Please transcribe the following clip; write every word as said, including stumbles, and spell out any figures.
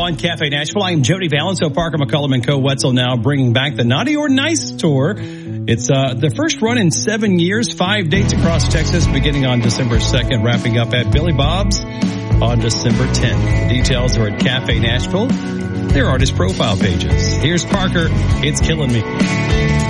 on Cafe Nashville. I am Jody Valenzo, Parker McCullum, and Co. Wetzel now bringing back the Naughty or Nice tour. It's uh, the first run in seven years, five dates across Texas, beginning on December second, wrapping up at Billy Bob's on December tenth. The details are at Cafe Nashville, their artist profile pages. Here's Parker. It's killing me.